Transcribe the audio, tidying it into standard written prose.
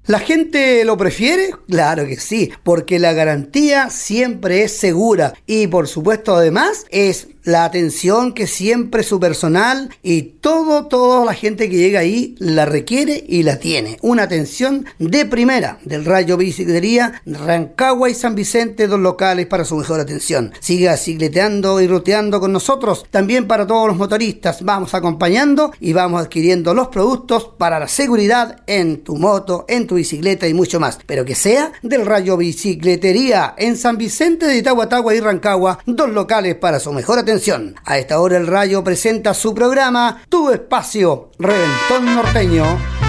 ¿La gente lo prefiere? Claro que sí, porque la garantía siempre es segura y por supuesto además es la atención que siempre su personal y toda la gente que llega ahí la requiere y la tiene. Una atención de primera del Rayo Bicicletería Rancagua y San Vicente, dos locales para su mejor atención. Siga cicleteando y ruteando con nosotros, también para todos los motoristas. Vamos acompañando y vamos adquiriendo los productos para la seguridad en tu moto, en tu bicicleta y mucho más. Pero que sea del Rayo Bicicletería en San Vicente de Itahuatagua y Rancagua, dos locales para su mejor atención. A esta hora el Rayo presenta su programa Tu Espacio, Reventón Norteño.